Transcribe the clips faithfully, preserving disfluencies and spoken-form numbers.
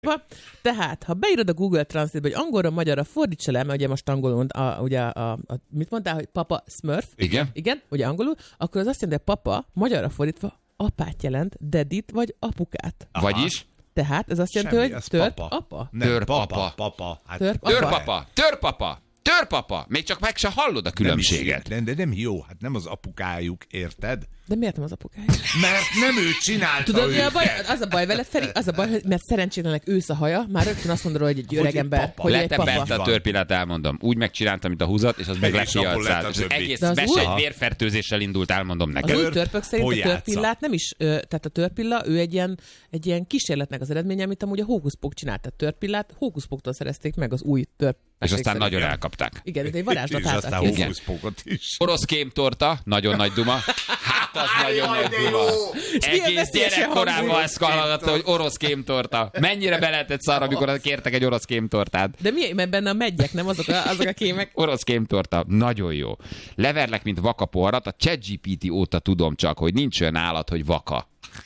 Tehát, ha beírod a Google Translate-be, hogy angolra, magyarra fordítsa le, mert ugye most angolul, a, ugye a, a, mit mondtál, hogy papa Smurf? Igen. Igen, ugye angolul, akkor az azt jelenti, hogy papa magyarra fordítva apát jelent, dadit vagy apukát. Aha. Vagyis? Tehát ez azt jelenti, Semmi, hogy ez tört papa. apa. Nem, Törpapa. papa. papa. Hát, Törp- apa. Törpapa, törpapa, törpapa. Még csak meg se hallod a különbséget. Nem, de nem jó, hát nem az apukájuk, érted? De miért nem az apukája? Mert nem ő csinálta Tudod, mi a őket. baj? Az a baj veled, Feri, az a baj, hogy mert szerencsétlenek ősz a haja, már rögtön azt mondod, hogy egy öreg egy ember, papa. hogy egy Lettem papa. bent a törpillát, elmondom. Úgy megcsináltam, mint a húzat, és az meg És lett abból lett kialcált. a És az többi. egész De az mese új- egy vérfertőzéssel indult, elmondom Az neked. új Tört törpök szerint a pojáca. törpillát nem is, ö, tehát a törpilla, ő egy ilyen, egy ilyen kísérletnek az eredménye, amit amúgy a hókuszpók csinált. A törpillát hókuszpóktól szerezték meg az új törp. És aztán nagyon elkapták. Igen, de egy varázslat És aztán álltak ki. hókuszpókot is. Orosz kémtorta, nagyon nagy duma. Hát az nagyon nagy duma. milyen Egész veszélyesen gyerekkorában hangzik. ezt hallgatta, hogy orosz kémtorta. Mennyire be lehetett szarra, amikor kértek egy orosz kémtortát. De mi, mert benne a megyek, nem azok a, azok a kémek? Orosz kémtorta, nagyon jó. Leverlek, mint vaka poharat, a ChatGPT óta tudom csak, hogy nincs olyan állat, hogy vaka.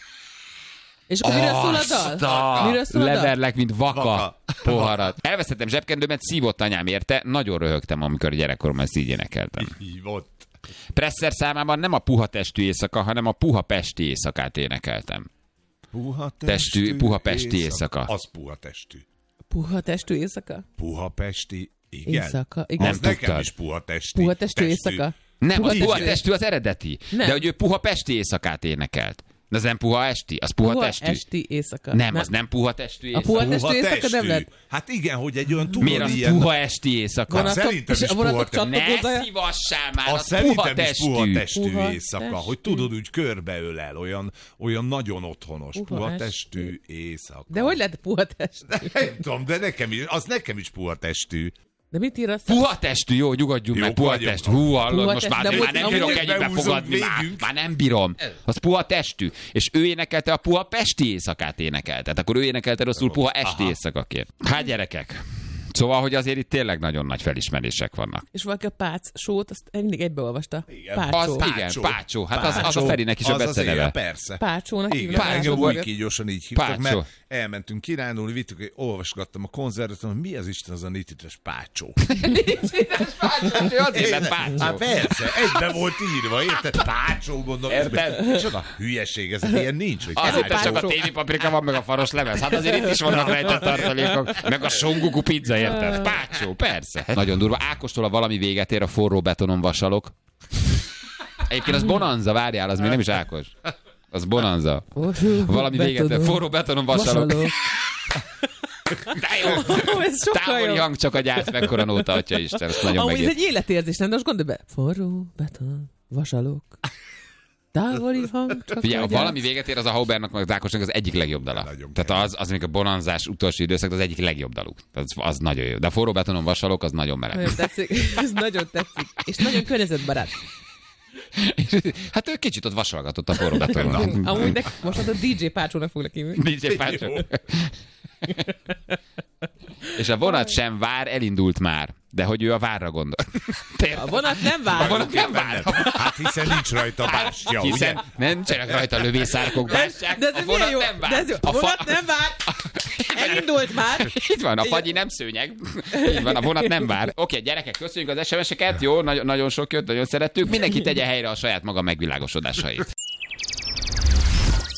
És akkor miről szól a dal? Miről szól a dal? Leverlek, mint vaka, Vaka. poharat. Elvesztettem zsebkendőmet, szívott anyám érte, nagyon röhögtem, amikor gyerekkoromban ezt így énekeltem. Hívott. Presser számában nem a puha testű éjszaka, hanem a puha pesti éjszakát énekeltem. Puha Testű, puha pesti éjszaka. Az puha testű. Puha testű éjszaka? Puha pesti, igen. Éjszaka, igen. Az Nem nekem tudtad. is puha testű. Puha testű Testű. éjszaka? Nem, Puha az puha testű. testű az eredeti. Nem. De hogy ő puha pesti éjszakát énekelt. De az nem puha esti, az puha, Puha testű. esti éjszaka. Nem, az nem puha testű A éjszaka. puha Puha testű éjszaka testű. nem lehet. Hát igen, hogy egy olyan tudod Miért az ilyen... puha esti éjszaka? Vonatok, szerintem és is a vonatok puha testű. Ne csatlakozája. szívassál már, Az az puha szerintem is puha testű. testű Puha éjszaka, testű. hogy tudod, úgy körbeölel, olyan, olyan nagyon otthonos. Puha Puha testű. testű éjszaka. De hogy lehet puha testű? Nem tudom, de nekem is, az nekem is puha testű. De mit ír azt? Puha testű, jó, nyugodjunk Jó, meg, puha vagyok. testű. Hú, hallod, Puha most testű, már, de már amúgy- nem amúgy bírok behúzom egybe fogadni, már, végünk. már nem bírom. Az puha testű. És ő énekelte a puha pesti éjszakát énekelt. Tehát akkor ő énekelte rosszul puha esti Aha. éjszakaként. Hát gyerekek. Szóval, hogy azért itt tényleg nagyon nagy felismerések vannak. És valaki a Pác sót, azt mindig egybeolvasta. Igen. Pácsó. Az, igen, Pácsó. Hát az, az a Ferinek is a Az az beceneve. éjjel, persze. Pácsónak Igen, hívnak. engem Pácsó. úgy kígyósan így hívtak, Pácsó. mert elmentünk kirándulni, vittük, olvasgattam a konzervet, hogy mi az Isten az a nitites Pácsó. Pácsó, azért lett Pácsó. Hát persze, egybe volt írva, érted? Pácsó, mondom. Érted? Csoda hülyeség, ez ilyen nincs, hogy Azért Pácsó. csak a tévipaprika van, meg a faros lemez. Hát azért itt is vannak rejtett tartalékok. Meg a songuku pizza, érted? Pácsó, persze. Nagyon durva. Ákostól a valami véget ér, a forró betonon vasalok. Egyébként az Bonanza, várjál, az még nem is Ákos. Az Bonanza. Valami véget ér, forró betonon vasalok. De jó. Ó, ez sokkal Távoli jobb. hang csak a gyász, mekkora nóta, atya Isten, ezt nagyon Amúgy ez megért. egy életérzés, nem? De most gondolj be. Forró, beton, vasalok. Távoli hang, csak Figyelj, a ha valami véget ér, az a Haubernak, meg az Ákosnak az egyik legjobb dala. Nagyon Tehát az, az még a bonanzás utolsó időszak, az egyik legjobb daluk. Az, az nagyon jó. De a forró betonon vasalok, az nagyon meleg. Nagyon tetszik. Ez nagyon tetszik. És nagyon környezetbarát. Hát ő kicsit ott vasalgatott a forró betonon. Amúgy nek, most a dé dzsé Pácsónak foglak hívni. dé dzsé Pácsó. És a vonat sem vár, elindult már. De hogy ő a várra gondol. A vonat nem A vár. vonat nem vár. Hát hiszen nincs rajta bástya, ugye? Hiszen nem csak rajta lövészárkok bástyák. De ez A milyen vonat jó. nem vár. De ez jó. A A fa- vonat nem vár. Elindult már. Itt van, a fagyi nem szőnyeg. Így van, a vonat nem vár. Oké, gyerekek, köszönjük az es em es-eket. Jó, nagyon, nagyon sok jött, nagyon szerettük. Mindenki tegye helyre a saját maga megvilágosodásait.